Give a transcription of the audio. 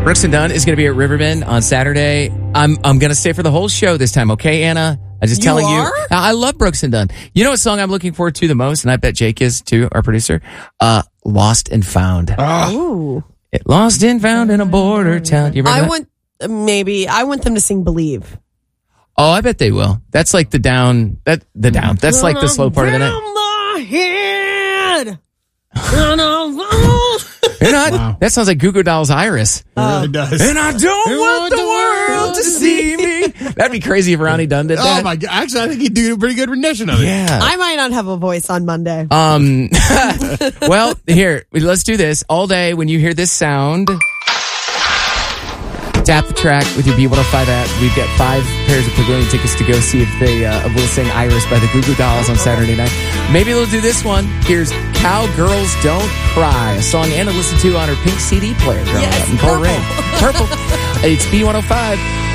Brooks and Dunn is going to be at Riverbend on Saturday. I'm going to stay for the whole show this time, okay, Anna? I'm just telling you. I love Brooks and Dunn. You know what song I'm looking forward to the most, and I bet Jake is too, our producer? Lost and Found. Oh. Lost and Found in a border town. You remember that? I want them to sing Believe. Oh, I bet they will. That's like the down. That's like the slow part of the night. That sounds like Goo Goo Dolls' Iris. It really does. And I don't want the world to see me. That'd be crazy if Ronnie Dunn did that. Oh my God. Actually, I think he'd do a pretty good rendition of it. Yeah. I might not have a voice on Monday. Well, here, let's do this. All day, when you hear this sound, tap the track with your B105 app. We've got 5 pairs of Pavilion tickets to go see if they will sing Iris by the Goo Goo Dolls on Saturday night. Maybe they'll do this one. Here's Cowgirls Don't Cry, a song Anna listened to on her pink CD player growing up in Cold Rain. Purple. It's B105.